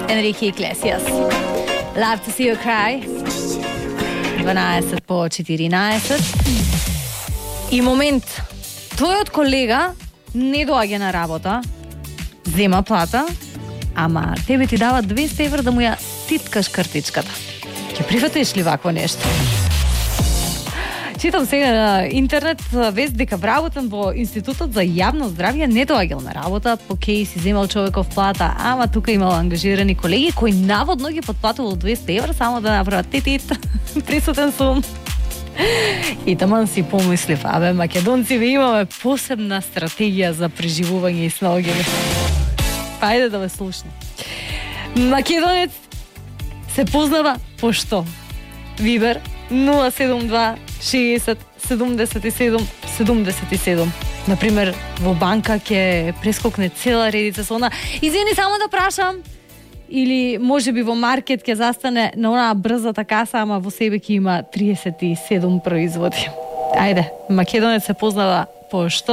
Enrique Iglesias. Love to see you cry. 12 po 14. И момент. Твојот колега не доаѓа на работа, зема плата, ама тебе ти дава 200 евра да му ја титкаш картичката. Ќе прифатиш ли вакво нешто? Читам сега на интернет вест дека вработен во Институтот за јавно здравје не доаѓал на работа, по кеј си земал човеков плата, ама тука имал ангажирани колеги кои наводно ги подплатувал 200 евра само да направат титит, присутен сум. И таман си помислив, абе, македонци имаме посебна стратегија за преживување и снаоѓање. Ајде да ве слушам. Македонец се познава по што? Вибер 072 60 77 77. Например, во банка ќе прескокне цела редица со она. Извини, само да прашам. Или може би во маркет ќе застане на онаа брзата каса, ама во себе ќе има 37 производи. Ајде, македонец се познава по што?